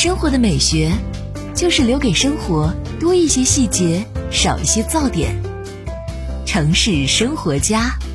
生活的美学，就是留给生活多一些细节，少一些噪点。城市生活家。